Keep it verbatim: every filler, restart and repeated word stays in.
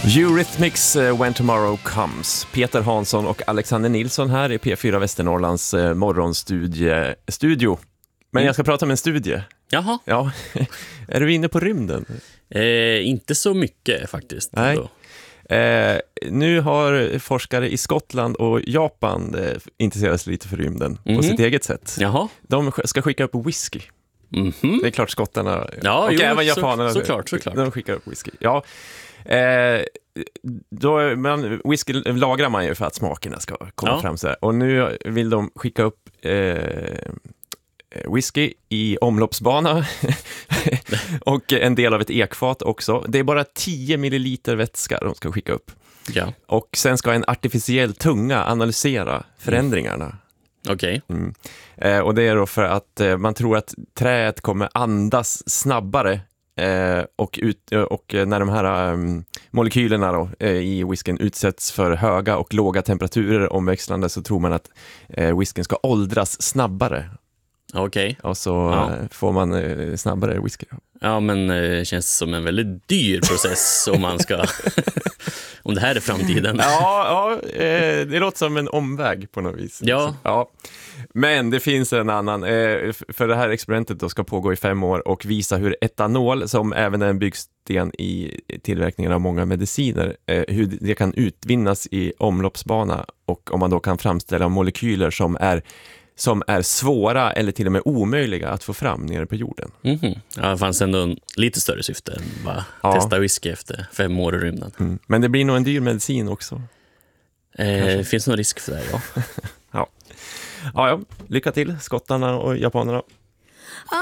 Eurythmics uh, When Tomorrow Comes. Peter Hansson och Alexander Nilsson här i P fyra Västernorrlands uh, morgonstudio. Men Mm. jag ska prata om en studie. Jaha. Ja. Är du inne på rymden? Eh, inte så mycket faktiskt. Nej. Eh, nu har forskare i Skottland och Japan eh, intresserat sig lite för rymden Mhm. på sitt eget sätt. Jaha. De sk- ska skicka upp whisky. Mhm. Det är klart skottarna Ja, och jo, även så- japanerna. såklart, såklart. De skickar upp whisky. Ja. Eh, då, men whisky lagrar man ju för att smakerna ska komma Ja. fram så här. Och nu vill de skicka upp eh, whisky i omloppsbana och en del av ett ekfat också. Det är bara tio milliliter vätska de ska skicka upp. Ja, Och sen ska en artificiell tunga analysera förändringarna. okej. Mm. Eh, och det är då för att eh, man tror att träet kommer andas snabbare eh, och, ut, och när de här um, molekylerna då, eh, i whiskyn utsätts för höga och låga temperaturer omväxlande, så tror man att eh, whiskyn ska åldras snabbare. Okej. Och så Ja. eh, får man eh, snabbare whisky. Ja, men det känns som en väldigt dyr process om man ska... om det här är framtiden. Ja, ja eh, det låter som en omväg på något vis. Ja. Ja. Men det finns en annan, eh, för det här experimentet då ska pågå i fem år och visa hur etanol, som även är en byggsten i tillverkningen av många mediciner, eh, hur det kan utvinnas i omloppsbana, och om man då kan framställa molekyler som är som är svåra eller till och med omöjliga att få fram nere på jorden. Mhm. Ja, det fanns ändå en lite större syfte än bara Ja. testa whisky efter fem år i rymden. Mm. Men det blir nog en dyr medicin också. Eh, finns det någon risk för det, ja. Ja. Ja, ja. Lycka till, skottarna och japanerna.